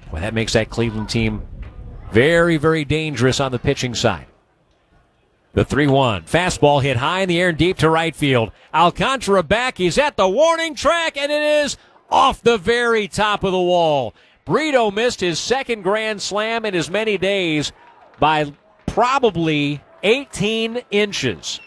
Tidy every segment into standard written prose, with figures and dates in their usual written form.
Well, that makes that Cleveland team very, very dangerous on the pitching side. The 3-1. Fastball hit high in the air and deep to right field. Alcantara back. He's at the warning track, and it is off the very top of the wall. Brito missed his second grand slam in as many days by probably 18 inches.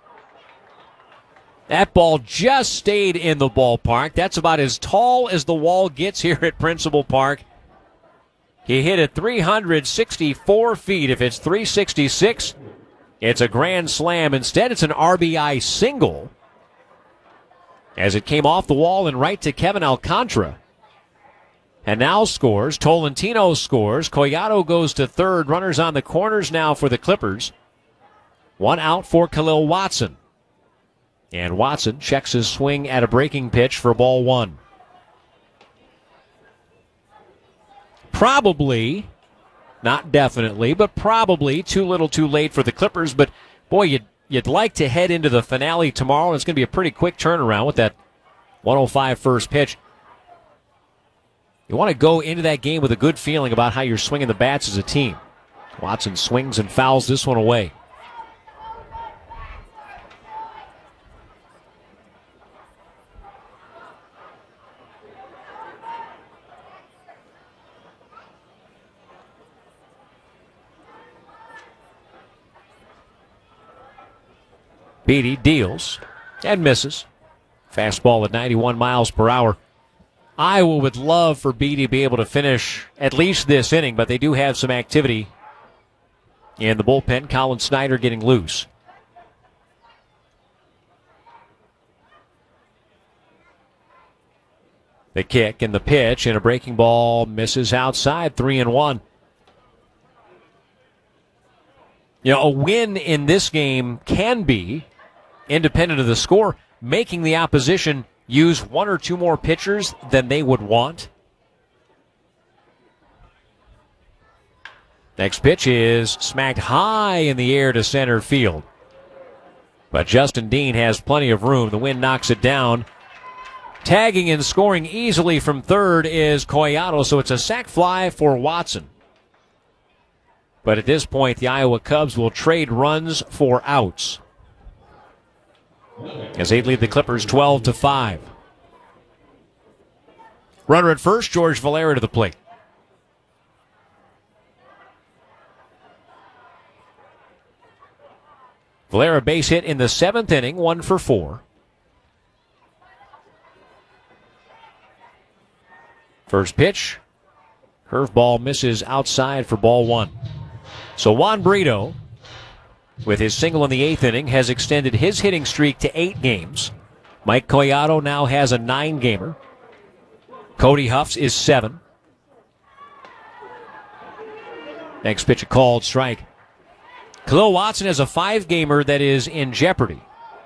That ball just stayed in the ballpark. That's about as tall as the wall gets here at Principal Park. He hit it 364 feet. If it's 366, it's a grand slam. Instead, it's an RBI single as it came off the wall and right to Kevin Alcantara. And now scores. Tolentino scores. Collado goes to third. Runners on the corners now for the Clippers. One out for Khalil Watson. And Watson checks his swing at a breaking pitch for ball one. Probably, not definitely, but probably too little too late for the Clippers. But, boy, you'd like to head into the finale tomorrow. It's going to be a pretty quick turnaround with that 105 first pitch. You want to go into that game with a good feeling about how you're swinging the bats as a team. Watson swings and fouls this one away. Beatty deals and misses. Fastball at 91 miles per hour. Iowa would love for Beatty to be able to finish at least this inning, but they do have some activity in the bullpen. Colin Snyder getting loose. The kick and the pitch, and a breaking ball misses outside, 3-1. You know, a win in this game can be, independent of the score, making the opposition use one or two more pitchers than they would want. Next pitch is smacked high in the air to center field. But Justin Dean has plenty of room. The wind knocks it down. Tagging and scoring easily from third is Collado, so it's a sac fly for Watson. But at this point, the Iowa Cubs will trade runs for outs, as they lead the Clippers 12-5. Runner at first, George Valera to the plate. Valera base hit in the seventh inning, 1 for 4. First pitch, curveball misses outside for ball one. So Juan Brito, with his single in the eighth inning, has extended his hitting streak to 8 games. Mike Collado now has a 9-gamer. Cody Huff's is 7. Next pitch, a called strike. Khalil Watson has a 5-gamer that is in jeopardy,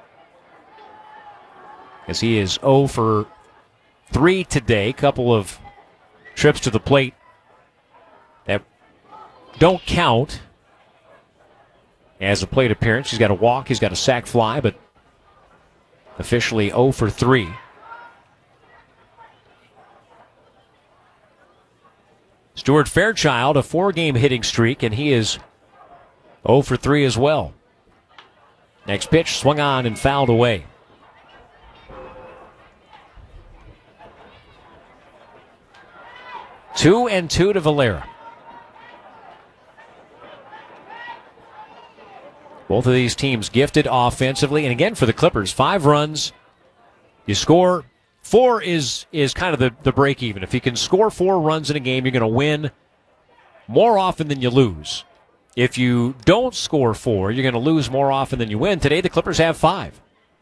as he is 0 for 3 today. Couple of trips to the plate that don't count as a plate appearance. He's got a walk, he's got a sac fly, but officially 0 for 3. Stuart Fairchild, a 4-game hitting streak, and he is 0 for 3 as well. Next pitch, swung on and fouled away. Two and 2 to Valera. Both of these teams gifted offensively. And again, for the Clippers, 5 runs. You score 4 is kind of the break even. If you can score 4 runs in a game, you're going to win more often than you lose. If you don't score 4, you're going to lose more often than you win. Today, the Clippers have 5.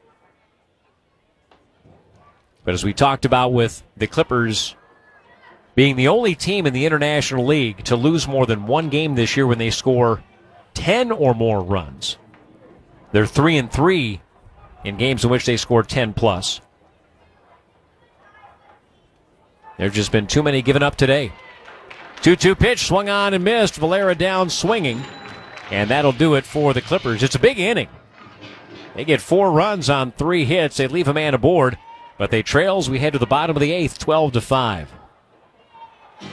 But as we talked about with the Clippers being the only team in the International League to lose more than 1 game this year when they score 10 or more runs. They're 3-3 in games in which they scored 10 plus. There's just been too many given up today. 2-2 pitch, swung on and missed. Valera down swinging, and that'll do it for the Clippers. It's a big inning. They get 4 runs on 3 hits. They leave a man aboard, but they trail as we head to the bottom of the 8th, 12-5.